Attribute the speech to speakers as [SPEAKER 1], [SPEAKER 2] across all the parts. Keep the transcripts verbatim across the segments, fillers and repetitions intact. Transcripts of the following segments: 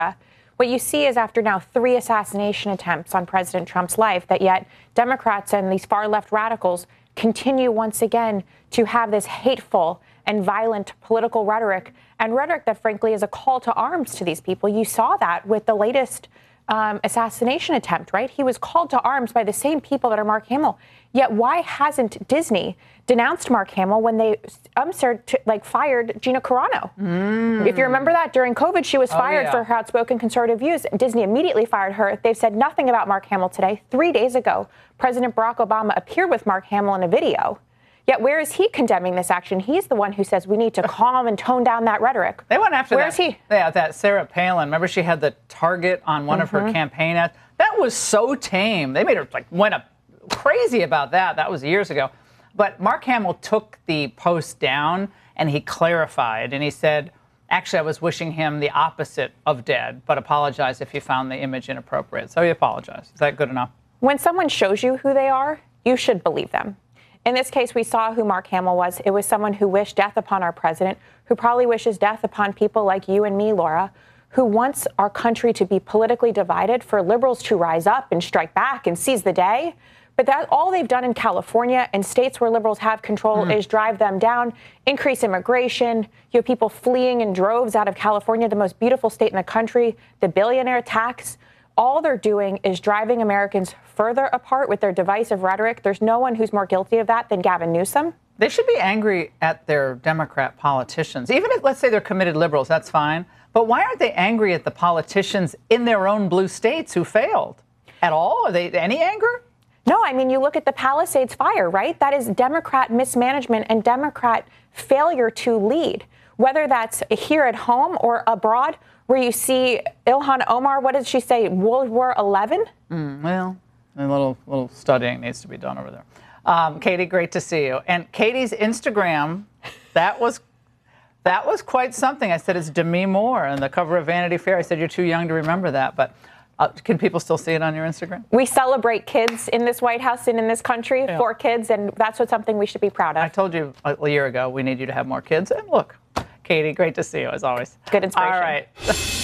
[SPEAKER 1] What you see is after now three assassination attempts on President Trump's life, that yet Democrats and these far left radicals continue once again to have this hateful and violent political rhetoric, and rhetoric that frankly is a call to arms to these people. You saw that with the latest um, assassination attempt, right? He was called to arms by the same people that are Mark Hamill. Yet why hasn't Disney denounced Mark Hamill when they um, like fired Gina Carano? Mm. If you remember that, during COVID, she was fired oh, yeah. for her outspoken conservative views. Disney immediately fired her. They've said nothing about Mark Hamill today. Three days ago, President Barack Obama appeared with Mark Hamill in a video. Yet where is he condemning this action? He's the one who says we need to calm and tone down that rhetoric.
[SPEAKER 2] They went after
[SPEAKER 1] where
[SPEAKER 2] that.
[SPEAKER 1] Where is he?
[SPEAKER 2] Yeah, that Sarah Palin. Remember she had the target on one mm-hmm. of her campaign ads? That was so tame. They made her like went up crazy about that. That was years ago. But Mark Hamill took the post down and he clarified and he said, actually, I was wishing him the opposite of dead, but apologize if you found the image inappropriate. So he apologized. Is that good enough?
[SPEAKER 1] When someone shows you who they are, you should believe them. In this case, we saw who Mark Hamill was. It was someone who wished death upon our president, who probably wishes death upon people like you and me, Laura, who wants our country to be politically divided, for liberals to rise up and strike back and seize the day. But that all they've done in California and states where liberals have control mm. is drive them down, increase immigration. You have people fleeing in droves out of California, the most beautiful state in the country, the billionaire tax. All they're doing is driving Americans further apart with their divisive rhetoric. There's no one who's more guilty of that than Gavin Newsom.
[SPEAKER 2] They should be angry at their Democrat politicians. Even if, let's say, they're committed liberals, that's fine. But why aren't they angry at the politicians in their own blue states who failed at all? Are they any anger?
[SPEAKER 1] No, I mean, you look at the Palisades fire, right? That is Democrat mismanagement and Democrat failure to lead, whether that's here at home or abroad, where you see Ilhan Omar, what did she say, World War Eleven?
[SPEAKER 2] Mm, well, a little, little studying needs to be done over there. Um, Katie, great to see you. And Katie's Instagram, that was that was quite something. I said it's Demi Moore on the cover of Vanity Fair. I said you're too young to remember that, but uh, can people still see it on your Instagram?
[SPEAKER 1] We celebrate kids in this White House and in this country, yeah. for kids, and that's what something we should be proud of.
[SPEAKER 2] I told you a year ago we need you to have more kids, and look. Katie, great to see you, as always.
[SPEAKER 1] Good inspiration.
[SPEAKER 2] All right.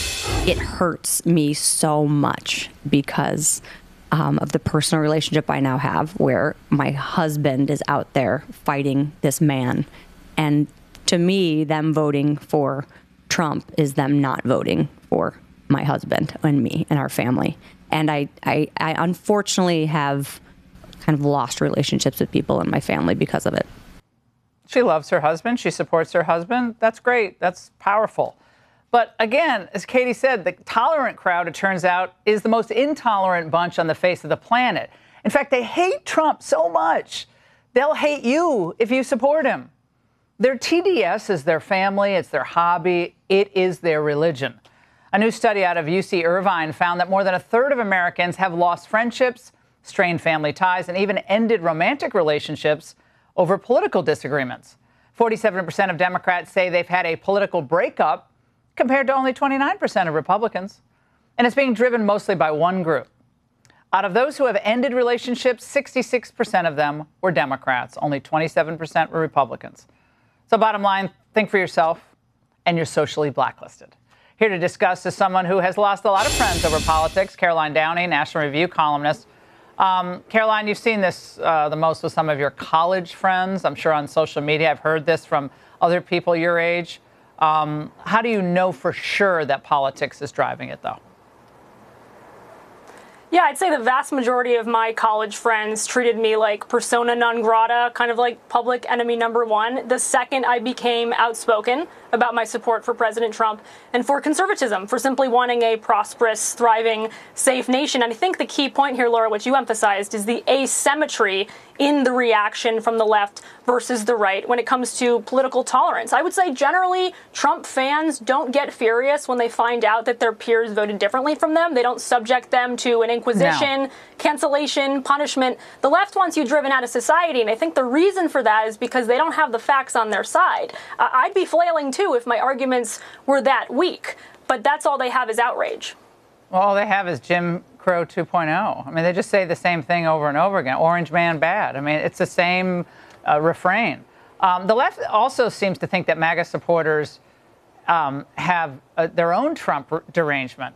[SPEAKER 3] It hurts me so much because um, of the personal relationship I now have, where my husband is out there fighting this man. And to me, them voting for Trump is them not voting for my husband and me and our family. And I, I, I unfortunately have kind of lost relationships with people in my family because of it.
[SPEAKER 2] She loves her husband. She supports her husband. That's great. That's powerful. But again, as Katie said, the tolerant crowd, it turns out, is the most intolerant bunch on the face of the planet. In fact, they hate Trump so much, they'll hate you if you support him. Their T D S is their family. It's their hobby. It is their religion. A new study out of U C Irvine found that more than a third of Americans have lost friendships, strained family ties, and even ended romantic relationships over political disagreements. forty-seven percent of Democrats say they've had a political breakup, compared to only twenty-nine percent of Republicans. And it's being driven mostly by one group. Out of those who have ended relationships, sixty-six percent of them were Democrats. Only twenty-seven percent were Republicans. So bottom line, think for yourself, and you're socially blacklisted. Here to discuss is someone who has lost a lot of friends over politics, Caroline Downey, National Review columnist. Um, Caroline, you've seen this uh, the most with some of your college friends. I'm sure on social media. I've heard this from other people your age. Um, how do you know for sure that politics is driving it, though?
[SPEAKER 4] Yeah, I'd say the vast majority of my college friends treated me like persona non grata, kind of like public enemy number one, the second I became outspoken about my support for President Trump and for conservatism, for simply wanting a prosperous, thriving, safe nation. And I think the key point here, Laura, which you emphasized, is the asymmetry in the reaction from the left versus the right when it comes to political tolerance. I would say generally Trump fans don't get furious when they find out that their peers voted differently from them. They don't subject them to an inquisition, no. cancellation, punishment. The left wants you driven out of society, and I think the reason for that is because they don't have the facts on their side. Uh, I'd be flailing too if my arguments were that weak, but that's all they have is outrage.
[SPEAKER 2] Well, all they have is Jim Crow two point oh. I mean, they just say the same thing over and over again. Orange man bad. I mean, it's the same uh, refrain. Um, the left also seems to think that MAGA supporters um, have uh, their own Trump derangement.